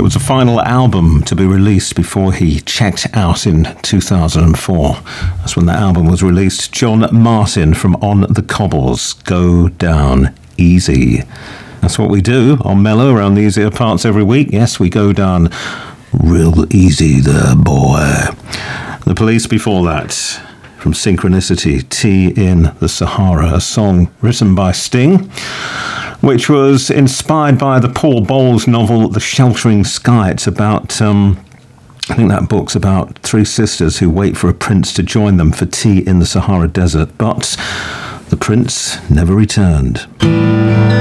was the final album to be released before he checked out in 2004. That's when the album was released. John Martyn from On the Cobbles, Go Down Easy. That's what we do on Mellow around the easier parts every week. Yes, we go down real easy there, boy. The Police before that, from Synchronicity, Tea in the Sahara, a song written by Sting, which was inspired by the Paul Bowles novel The Sheltering Sky. It's about, I think that book's about three sisters who wait for a prince to join them for tea in the Sahara Desert, but the prince never returned.